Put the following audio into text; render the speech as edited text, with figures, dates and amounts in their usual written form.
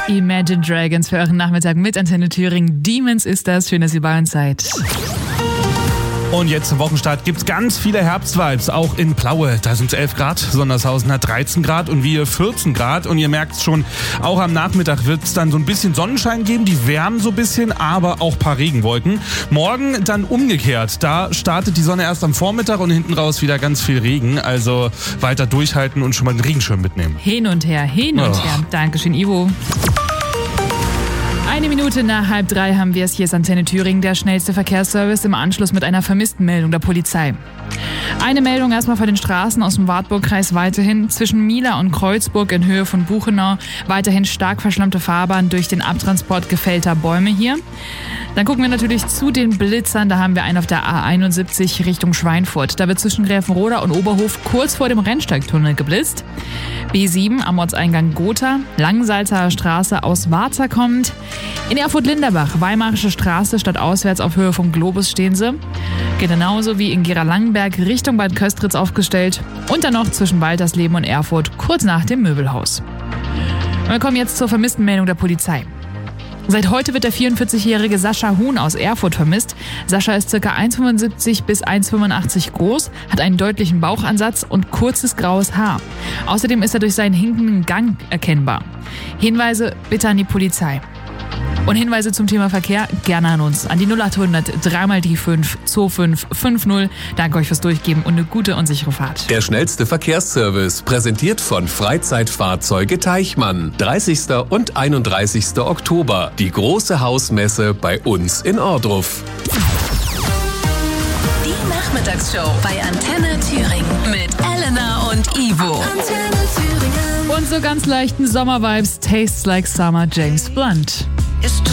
Imagine Dragons für euren Nachmittag mit Antenne Thüringen. Demons ist das. Schön, dass ihr bei uns seid. Und jetzt zum Wochenstart gibt's ganz viele Herbstvibes, auch in Plaue. Da sind es 11 Grad, Sondershausen hat 13 Grad und wir 14 Grad. Und ihr merkt schon, auch am Nachmittag wird es dann so ein bisschen Sonnenschein geben, die wärmen so ein bisschen, aber auch ein paar Regenwolken. Morgen dann umgekehrt, da startet die Sonne erst am Vormittag und hinten raus wieder ganz viel Regen. Also weiter durchhalten und schon mal den Regenschirm mitnehmen. Hin und her. Dankeschön, Ivo. 1 Minute nach 2:30 haben wir es. Hier ist Antenne Thüringen, der schnellste Verkehrsservice im Anschluss mit einer Vermisstenmeldung der Polizei. Eine Meldung erstmal von den Straßen aus dem Wartburgkreis weiterhin. Zwischen Mila und Kreuzburg in Höhe von Buchenau weiterhin stark verschlammte Fahrbahn durch den Abtransport gefällter Bäume hier. Dann gucken wir natürlich zu den Blitzern. Da haben wir einen auf der A71 Richtung Schweinfurt. Da wird zwischen Gräfenroda und Oberhof kurz vor dem Rennsteigtunnel geblitzt. B7 am Ortseingang Gotha, Langsalzer Straße aus Warza kommend. In Erfurt-Linderbach, Weimarische Straße stadtauswärts auf Höhe vom Globus stehen sie. Geht genauso wie in Gera-Langenberg Richtung Bad Köstritz aufgestellt. Und dann noch zwischen Waltersleben und Erfurt kurz nach dem Möbelhaus. Und wir kommen jetzt zur Vermisstenmeldung der Polizei. Seit heute wird der 44-jährige Sascha Huhn aus Erfurt vermisst. Sascha ist ca. 1,75 bis 1,85 groß, hat einen deutlichen Bauchansatz und kurzes graues Haar. Außerdem ist er durch seinen hinkenden Gang erkennbar. Hinweise bitte an die Polizei. Und Hinweise zum Thema Verkehr gerne an uns. An die 0800 3 die 5 2550. Danke euch fürs Durchgeben und eine gute und sichere Fahrt. Der schnellste Verkehrsservice, präsentiert von Freizeitfahrzeuge Teichmann. 30. und 31. Oktober. Die große Hausmesse bei uns in Ohrdruf. Die Nachmittagsshow bei Antenne Thüringen mit Elena und Ivo. Antenne Thüringen. Und so ganz leichten Sommervibes, Tastes Like Summer, James Blunt. It's